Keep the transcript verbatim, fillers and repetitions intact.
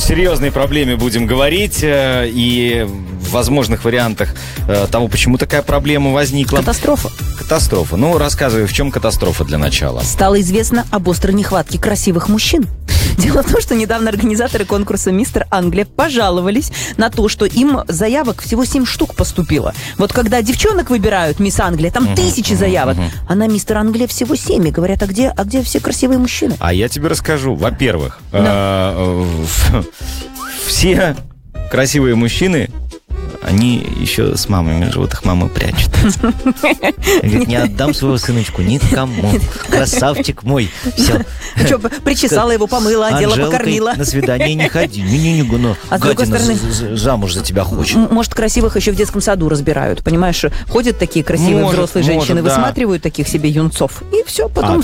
серьезной проблеме будем говорить э, и возможных вариантах э, того, почему такая проблема возникла. Катастрофа. Катастрофа. Ну, рассказывай, в чем катастрофа для начала? Стало известно об острой нехватке красивых мужчин. Дело в том, что недавно организаторы конкурса «Мистер Англия» пожаловались на то, что им заявок всего семь штук поступило. Вот когда девчонок выбирают «Мисс Англия», там uh-huh, тысячи uh-huh, заявок, uh-huh. а на «Мистер Англия» всего семь. И говорят, а где, а где все красивые мужчины? А я тебе расскажу. Во-первых, все красивые мужчины, они еще с мамами живут, их мамы прячут. Говорит, не отдам своего сыночку никому. Красавчик мой. Все. Что, причесала его, помыла, одела, покормила. На свидание не ходи. Не-не-не, ну, а с другой стороны, замуж за тебя хочет. Может, красивых еще в детском саду разбирают, понимаешь? Ходят такие красивые может, взрослые может, женщины, да. высматривают таких себе юнцов, и все, потом